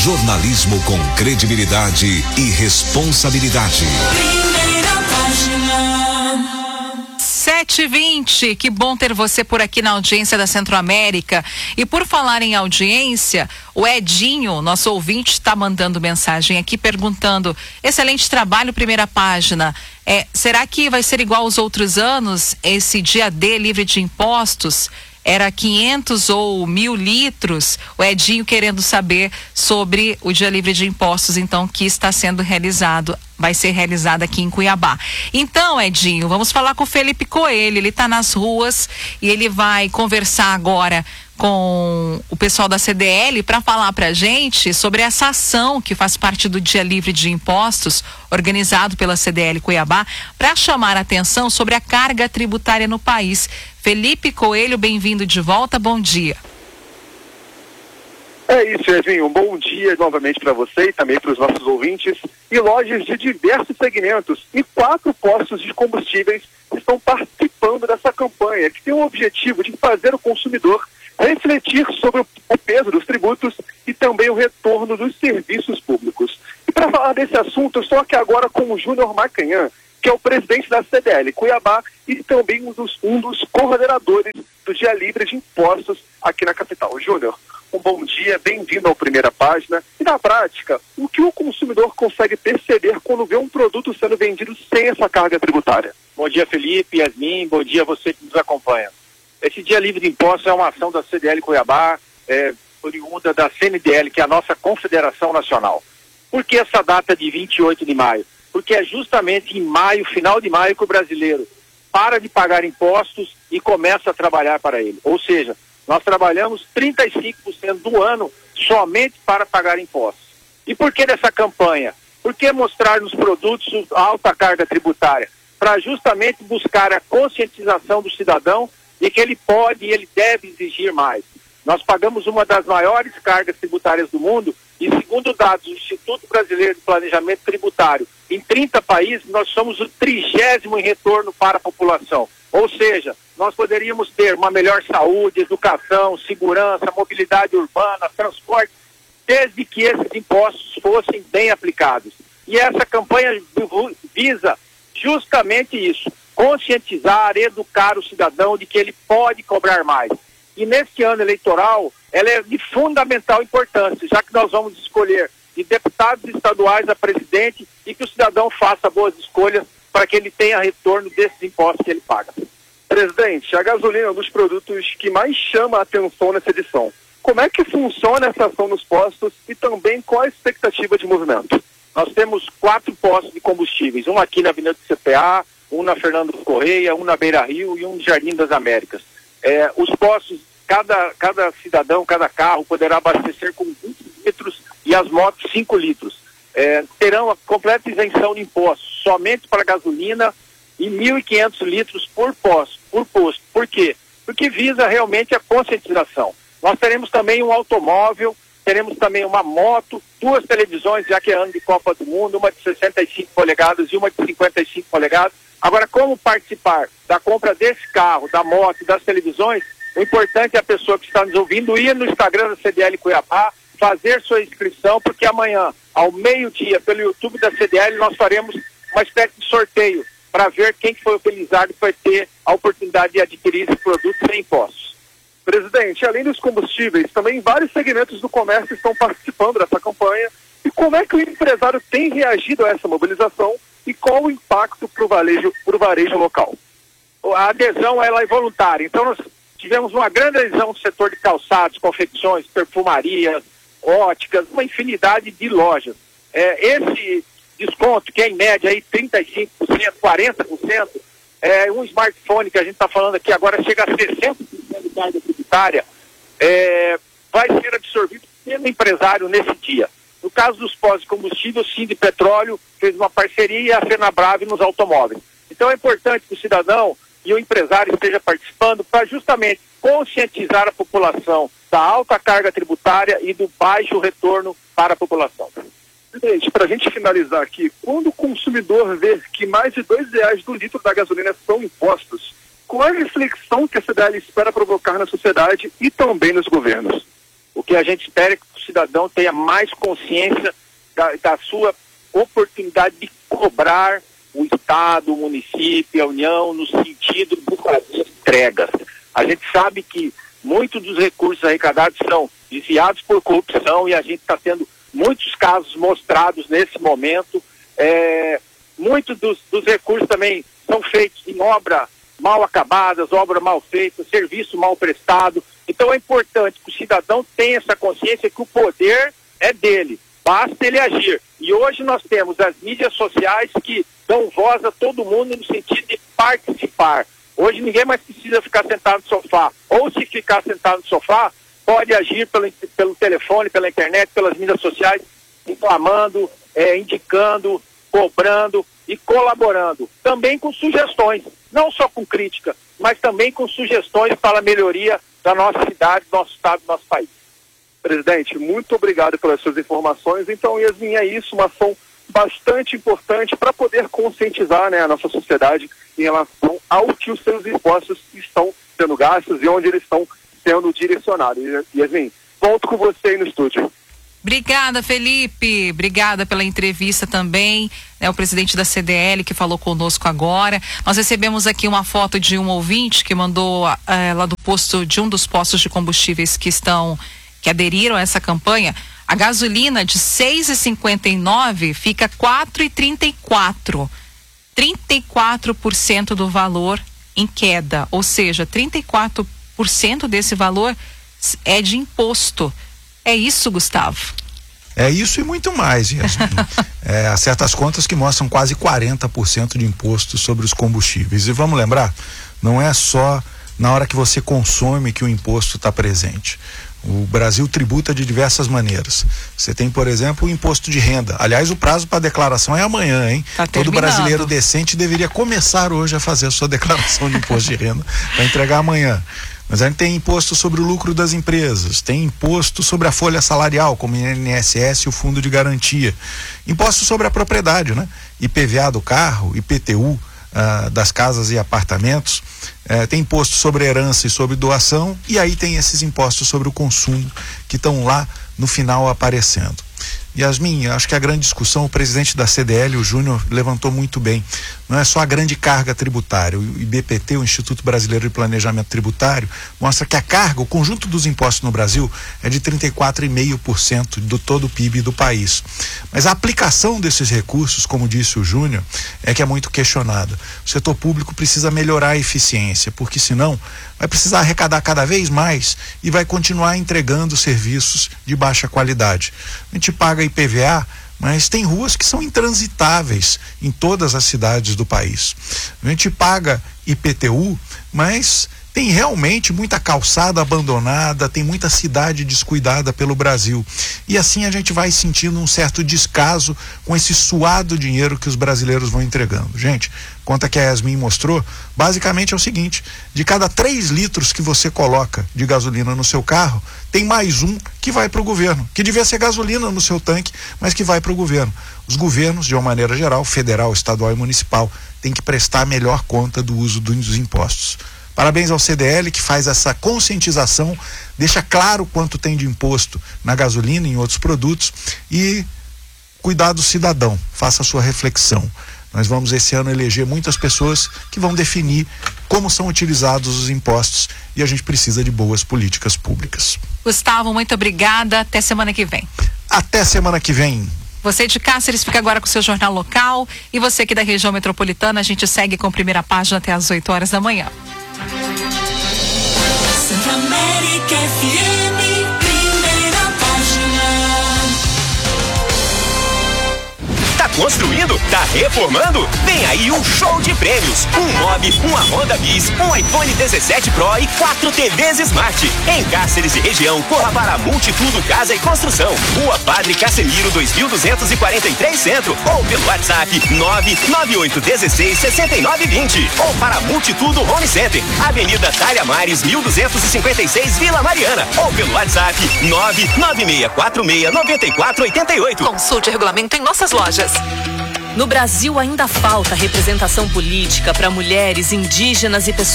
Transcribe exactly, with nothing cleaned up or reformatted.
Jornalismo com credibilidade e responsabilidade. Primeira página. sete e vinte, que bom ter você por aqui na audiência da Centro-América. E por falar em audiência, o Edinho, nosso ouvinte, está mandando mensagem aqui perguntando: excelente trabalho, primeira página. É, será que vai ser igual aos outros anos, esse dia D livre de impostos? Era quinhentos ou mil litros? O Edinho querendo saber sobre o dia livre de impostos, então, que está sendo realizado, vai ser realizado aqui em Cuiabá. Então, Edinho, vamos falar com o Felipe Coelho, ele está nas ruas e ele vai conversar agora com o pessoal da C D L para falar para a gente sobre essa ação que faz parte do Dia Livre de Impostos, organizado pela C D L Cuiabá, para chamar a atenção sobre a carga tributária no país. Felipe Coelho, bem-vindo de volta, bom dia. É isso, Edinho, um bom dia novamente para você e também para os nossos ouvintes. E lojas de diversos segmentos e quatro postos de combustíveis estão participando dessa campanha, que tem o objetivo de fazer o consumidor refletir sobre o peso dos tributos e também o retorno dos serviços públicos. E para falar desse assunto, eu estou aqui agora com o Júnior Macanhã, que é o presidente da C D L Cuiabá e também um dos, um dos coordenadores do Dia Livre de Impostos aqui na capital. Júnior, um bom dia, bem-vindo ao Primeira Página. E na prática, o que o consumidor consegue perceber quando vê um produto sendo vendido sem essa carga tributária? Bom dia, Felipe, Yasmin, bom dia a você que nos acompanha. Esse Dia Livre de Impostos é uma ação da C D L Cuiabá, é, oriunda da C N D L, que é a nossa Confederação Nacional. Por que essa data de vinte e oito de maio? Porque é justamente em maio, final de maio, que o brasileiro para de pagar impostos e começa a trabalhar para ele. Ou seja, nós trabalhamos trinta e cinco por cento do ano somente para pagar impostos. E por que dessa campanha? Por que mostrar nos produtos a alta carga tributária? Para justamente buscar a conscientização do cidadão e que ele pode e ele deve exigir mais. Nós pagamos uma das maiores cargas tributárias do mundo e, segundo dados do Instituto Brasileiro de Planejamento Tributário, em trinta países nós somos o trigésimo em retorno para a população. Ou seja, nós poderíamos ter uma melhor saúde, educação, segurança, mobilidade urbana, transporte, desde que esses impostos fossem bem aplicados. E essa campanha visa justamente isso, conscientizar, educar o cidadão de que ele pode cobrar mais. E neste ano eleitoral, ela é de fundamental importância, já que nós vamos escolher de deputados estaduais a presidente e que o cidadão faça boas escolhas para que ele tenha retorno desses impostos que ele paga. Presidente, a gasolina é um dos produtos que mais chama a atenção nessa edição. Como é que funciona essa ação nos postos e também qual a expectativa de movimento? Nós temos quatro postos de combustíveis, um aqui na Avenida do C P A, um na Fernando Correia, um na Beira Rio e um no Jardim das Américas. É, os postos, cada, cada cidadão, cada carro poderá abastecer com vinte litros e as motos cinco litros. É, terão a completa isenção de impostos, somente para gasolina e mil e quinhentos litros por posto, por posto. Por quê? Porque visa realmente a conscientização. Nós teremos também um automóvel, teremos também uma moto, duas televisões, já que é ano de Copa do Mundo, uma de sessenta e cinco polegadas e uma de cinquenta e cinco polegadas. Agora, como participar da compra desse carro, da moto e das televisões, o importante é a pessoa que está nos ouvindo ir no Instagram da C D L Cuiabá, fazer sua inscrição, porque amanhã, ao meio-dia, pelo YouTube da C D L, nós faremos uma espécie de sorteio para ver quem foi utilizado e vai ter a oportunidade de adquirir esse produto sem impostos. Presidente, além dos combustíveis, também vários segmentos do comércio estão participando dessa campanha. E como é que o empresário tem reagido a essa mobilização e qual o impacto para o varejo, pro varejo local? A adesão ela é voluntária, então nós tivemos uma grande adesão no setor de calçados, confecções, perfumarias, óticas, uma infinidade de lojas. É, esse desconto, que é em média aí trinta e cinco por cento, quarenta por cento, é, um smartphone que a gente está falando aqui agora chega a sessenta por cento de carga tributária, é, vai ser absorvido pelo empresário nesse dia. No caso dos postos de combustível, o Sindipetróleo fez uma parceria e a FenaBrave nos automóveis. Então é importante que o cidadão e o empresário esteja participando para justamente conscientizar a população da alta carga tributária e do baixo retorno para a população. Presidente, para a gente finalizar aqui, quando o consumidor vê que mais de dois reais do litro da gasolina são impostos, qual é a reflexão que a C D L espera provocar na sociedade e também nos governos? O que a gente espera é que o cidadão tenha mais consciência da, da sua oportunidade de cobrar o Estado, o município, a União, no sentido de fazer entregas. A gente sabe que muitos dos recursos arrecadados são desviados por corrupção e a gente está tendo muitos casos mostrados nesse momento. É, muitos dos, dos recursos também são feitos em obra mal acabadas, obra mal feita, serviço mal prestado. Então é importante que o cidadão tenha essa consciência que o poder é dele, basta ele agir. E hoje nós temos as mídias sociais que dão voz a todo mundo no sentido de participar. Hoje ninguém mais precisa ficar sentado no sofá. Ou se ficar sentado no sofá, pode agir pelo, pelo telefone, pela internet, pelas mídias sociais, reclamando, é, indicando, cobrando e colaborando. Também com sugestões, não só com crítica, mas também com sugestões para a melhoria da nossa cidade, do nosso estado, do nosso país. Presidente, muito obrigado pelas suas informações. Então, Yasmin, é isso, uma ação bastante importante para poder conscientizar, né, a nossa sociedade em relação ao que os seus impostos estão sendo gastos e onde eles estão sendo direcionados. Yasmin, volto com você aí no estúdio. Obrigada, Felipe. Obrigada pela entrevista também. É o presidente da C D L que falou conosco agora. Nós recebemos aqui uma foto de um ouvinte que mandou é, lá do posto, de um dos postos de combustíveis que estão, que aderiram a essa campanha. A gasolina de seis reais e cinquenta e nove centavos fica quatro reais e trinta e quatro centavos. trinta e quatro por cento do valor em queda, ou seja, trinta e quatro por cento desse valor é de imposto. É isso, Gustavo? É isso e muito mais, Yasmin. É, há certas contas que mostram quase quarenta por cento de imposto sobre os combustíveis. E vamos lembrar, não é só na hora que você consome que o imposto está presente. O Brasil tributa de diversas maneiras. Você tem, por exemplo, o imposto de renda. Aliás, o prazo para declaração é amanhã, hein? Tá Todo brasileiro decente deveria começar hoje a fazer a sua declaração de imposto de renda para entregar amanhã. Mas a gente tem imposto sobre o lucro das empresas, tem imposto sobre a folha salarial, como o I N S S e o fundo de garantia. Imposto sobre a propriedade, né? I P V A do carro, I P T U ah, das casas e apartamentos. Eh, tem imposto sobre herança e sobre doação, e aí tem esses impostos sobre o consumo que estão lá no final aparecendo. Yasmin, acho que a grande discussão, o presidente da C D L, o Júnior, levantou muito bem. Não é só a grande carga tributária. O I B P T, o Instituto Brasileiro de Planejamento Tributário, mostra que a carga, o conjunto dos impostos no Brasil é de trinta e quatro vírgula cinco por cento do todo o P I B do país. Mas a aplicação desses recursos, como disse o Júnior, é que é muito questionada. O setor público precisa melhorar a eficiência, porque senão vai precisar arrecadar cada vez mais e vai continuar entregando serviços de baixa qualidade. A gente paga I P V A, mas tem ruas que são intransitáveis em todas as cidades do país. A gente paga I P T U, mas tem realmente muita calçada abandonada, tem muita cidade descuidada pelo Brasil. E assim a gente vai sentindo um certo descaso com esse suado dinheiro que os brasileiros vão entregando. Gente, conta que a Yasmin mostrou, basicamente é o seguinte: de cada três litros que você coloca de gasolina no seu carro, tem mais um que vai para o governo, que devia ser gasolina no seu tanque, mas que vai para o governo. Os governos, de uma maneira geral, federal, estadual e municipal, têm que prestar melhor conta do uso dos impostos. Parabéns ao C D L, que faz essa conscientização, deixa claro quanto tem de imposto na gasolina e em outros produtos, e cuidar do cidadão, faça a sua reflexão. Nós vamos esse ano eleger muitas pessoas que vão definir como são utilizados os impostos, e a gente precisa de boas políticas públicas. Gustavo, muito obrigada. Até semana que vem. Até semana que vem. Você de Cáceres fica agora com o seu jornal local, e você aqui da região metropolitana, a gente segue com a primeira página até às oito horas da manhã. Centro-América F M, primeira página. Tá construindo? Tá reformando? Vem aí um show de prêmios. Um Mob, uma Honda Bis, um iPhone dezessete Pro e quatro T Vs Smart. Em Cáceres e região, corra para Multitudo Casa e Construção. Rua Padre Casemiro, dois mil duzentos e quarenta e três Centro. Ou pelo WhatsApp nove nove oito um seis, seis nove dois zero. Ou para Multitudo Home Center. Avenida Talha Mares, mil duzentos e cinquenta e seis, Vila Mariana. Ou pelo WhatsApp nove nove seis quatro seis, nove quatro oito oito. Consulte o regulamento em nossas lojas. No Brasil ainda falta representação política para mulheres, indígenas e pessoas